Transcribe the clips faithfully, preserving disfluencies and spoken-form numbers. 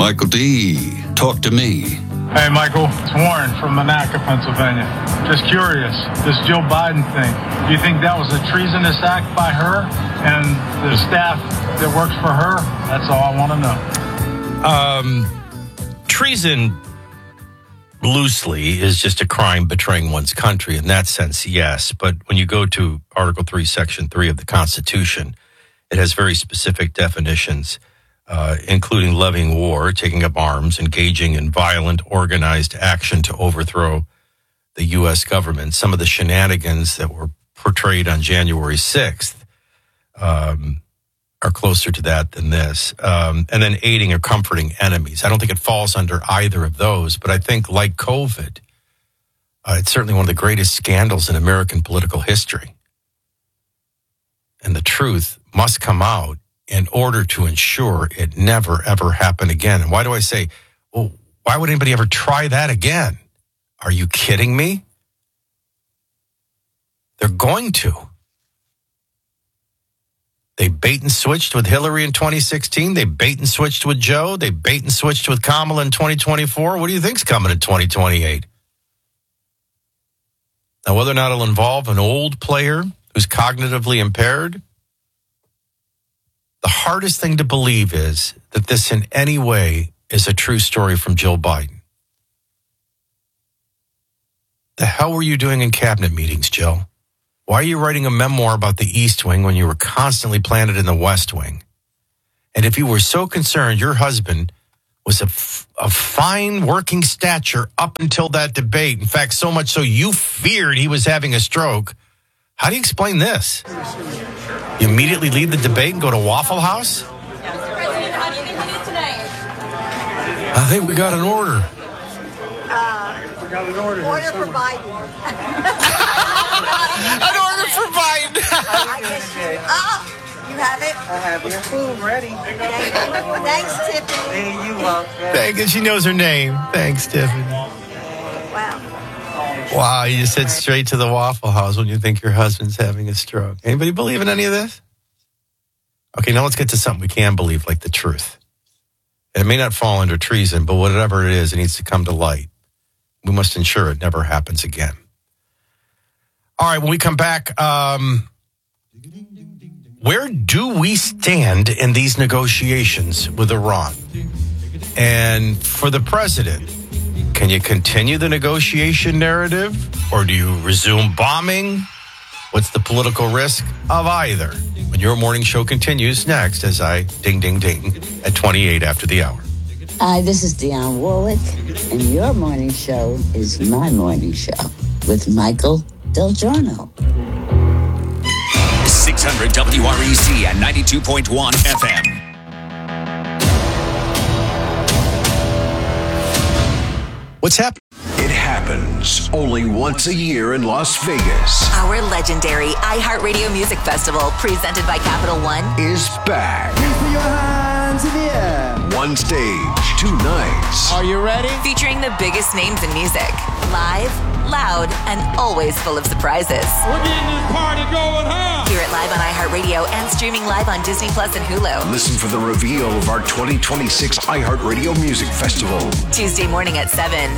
Michael D., talk to me. Hey, Michael, it's Warren from Monaca, Pennsylvania. Just curious, this Jill Biden thing, do you think that was a treasonous act by her and the staff that works for her? That's all I want to know. Um, treason, loosely, is just a crime betraying one's country. In that sense, yes. But when you go to Article three, Section three of the Constitution, it has very specific definitions. Uh, including levying war, taking up arms, engaging in violent, organized action to overthrow the U S government. Some of the shenanigans that were portrayed on January sixth um, are closer to that than this. Um, and then aiding or comforting enemies. I don't think it falls under either of those, but I think like COVID, uh, it's certainly one of the greatest scandals in American political history. And the truth must come out in order to ensure it never, ever happen again. And why do I say, well, why would anybody ever try that again? Are you kidding me? They're going to. They bait and switched with Hillary in twenty sixteen. They bait and switched with Joe. They bait and switched with Kamala in twenty twenty-four. What do you think's coming in twenty twenty-eight? Now, whether or not it'll involve an old player who's cognitively impaired, the hardest thing to believe is that this in any way is a true story from Jill Biden. The hell were you doing in cabinet meetings, Jill? Why are you writing a memoir about the East Wing when you were constantly planted in the West Wing? And if you were so concerned your husband was a, f- a fine working stature up until that debate, in fact, so much so you feared he was having a stroke, how do you explain this? You immediately leave the debate and go to Waffle House? President, how do you think we did tonight? I think we got an order. Uh, we got an order. Order for Biden. An order for Biden. I guess you, oh, you have it? I have your food ready. Thanks, Tiffany. Hey, you welcome. Thank you. She knows her name. Thanks, Tiffany. Wow. Wow, you just said straight to the Waffle House when you think your husband's having a stroke. Anybody believe in any of this? Okay, now let's get to something we can believe, like the truth. It may not fall under treason, but whatever it is, it needs to come to light. We must ensure it never happens again. All right, when we come back, um, where do we stand in these negotiations with Iran? And for the president, can you continue the negotiation narrative, or do you resume bombing? What's the political risk of either? When your morning show continues next, as I ding, ding, ding at twenty-eight after the hour. Hi, this is Dionne Warwick, and your morning show is my morning show with Michael Del Giorno. six hundred W R E C and ninety-two point one F M. What's happening? It happens only once a year in Las Vegas. Our legendary iHeartRadio Music Festival, presented by Capital One, is back. Put your hands in the air. One stage, two nights. Are you ready? featuring the biggest names in music. Live, loud, and always full of surprises. We're getting this party going, huh? Hear it live on iHeartRadio and streaming live on Disney Plus and Hulu. Listen for the reveal of our twenty twenty-six iHeartRadio Music Festival. Tuesday morning at seven.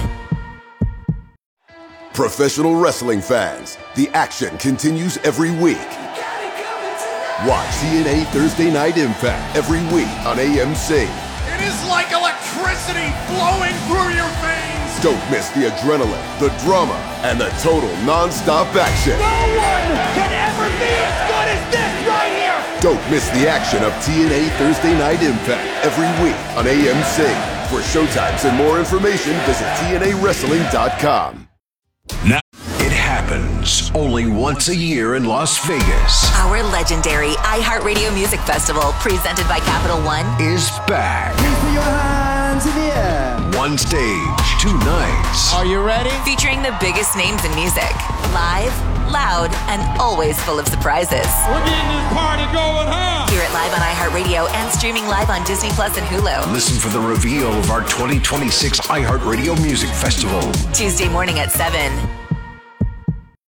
Professional wrestling fans, the action continues every week. Watch T N A Thursday Night Impact every week on A M C. It is like electricity flowing through your veins. Don't miss the adrenaline, the drama, and the total non-stop action. No one can ever be as good as this right here. Don't miss the action of T N A Thursday Night Impact every week on A M C. For showtimes and more information, visit T N A wrestling dot com. Now, it happens only once a year in Las Vegas. Our legendary iHeartRadio Music Festival, presented by Capital One, is back. Put your hands in the air. One stage, two nights. Are you ready? featuring the biggest names in music. Live, loud, and always full of surprises. We're getting this party going, huh? Hear it live on iHeartRadio and streaming live on Disney Plus and Hulu. Listen for the reveal of our twenty twenty-six iHeartRadio Music Festival. Tuesday morning at seven.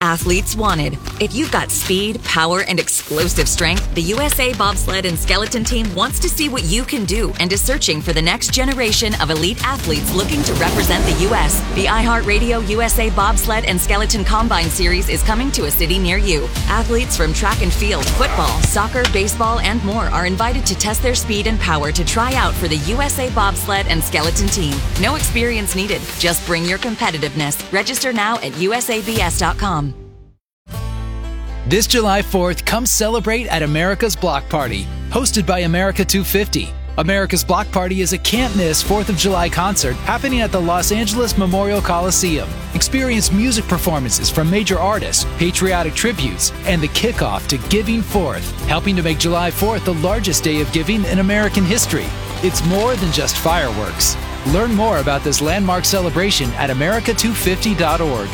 athletes wanted. If you've got speed, power, and explosive strength, the U S A Bobsled and Skeleton Team wants to see what you can do and is searching for the next generation of elite athletes looking to represent the U S. The iHeartRadio U S A Bobsled and Skeleton Combine Series is coming to a city near you. Athletes from track and field, football, soccer, baseball, and more are invited to test their speed and power to try out for the U S A Bobsled and Skeleton Team. No experience needed. Just bring your competitiveness. Register now at U S A B S dot com. This July fourth, come celebrate at America's Block Party, hosted by America two fifty. America's Block Party is a can't-miss fourth of July concert happening at the Los Angeles Memorial Coliseum. Experience music performances from major artists, patriotic tributes, and the kickoff to Giving Fourth, helping to make July fourth the largest day of giving in American history. It's more than just fireworks. Learn more about this landmark celebration at America two fifty dot org.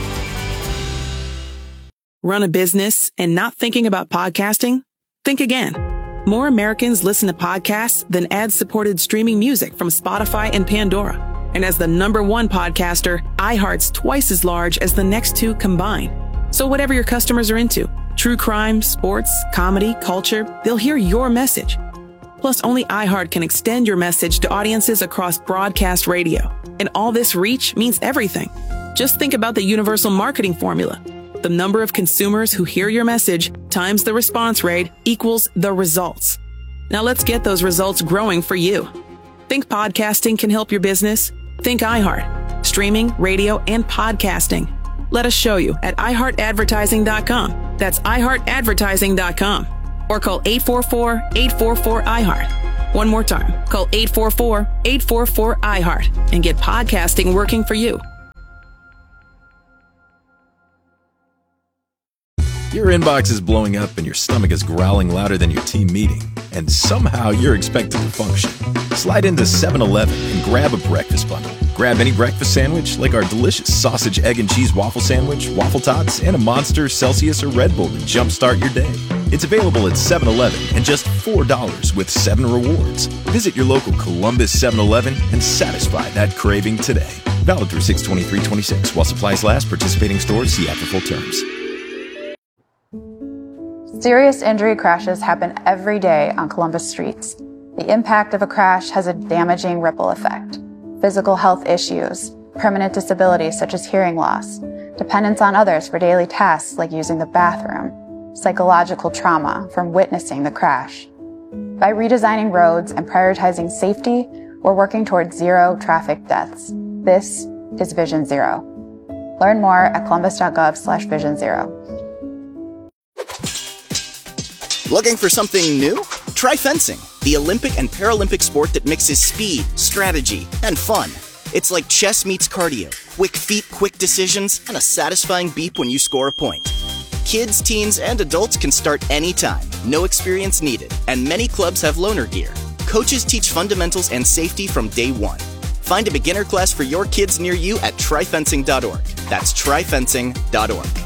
Run a business and not thinking about podcasting? Think again. More Americans listen to podcasts than ad-supported streaming music from Spotify and Pandora. And as the number one podcaster, iHeart's twice as large as the next two combined. So whatever your customers are into, true crime, sports, comedy, culture, they'll hear your message. Plus, only iHeart can extend your message to audiences across broadcast radio. And all this reach means everything. Just think about the universal marketing formula. The number of consumers who hear your message times the response rate equals the results. Now let's get those results growing for you. Think podcasting can help your business? Think iHeart. Streaming, radio, and podcasting. Let us show you at i heart advertising dot com. That's i heart advertising dot com. Or call eight four four, eight four four, I heart. One more time. Call eight four four, eight four four, I heart and get podcasting working for you. Your inbox is blowing up and your stomach is growling louder than your team meeting, and somehow you're expected to function. Slide into seven eleven and grab a breakfast bundle. Grab any breakfast sandwich like our delicious sausage, egg, and cheese waffle sandwich, waffle tots, and a Monster, Celsius, or Red Bull to jumpstart your day. It's available at seven eleven and just four dollars with seven rewards. Visit your local Columbus seven eleven and satisfy that craving today. Valid through six twenty-three twenty-six. While supplies last, participating stores see after full terms. Serious injury crashes happen every day on Columbus streets. The impact of a crash has a damaging ripple effect. Physical health issues, permanent disabilities such as hearing loss, dependence on others for daily tasks like using the bathroom, psychological trauma from witnessing the crash. By redesigning roads and prioritizing safety, we're working towards zero traffic deaths. This is Vision Zero. Learn more at columbus.gov slash vision zero. Looking for something new? Try fencing, the Olympic and Paralympic sport that mixes speed, strategy, and fun. It's like chess meets cardio, quick feet, quick decisions, and a satisfying beep when you score a point. Kids, teens, and adults can start anytime, no experience needed, and many clubs have loaner gear. Coaches teach fundamentals and safety from day one. Find a beginner class for your kids near you at try fencing dot org. That's try fencing dot org.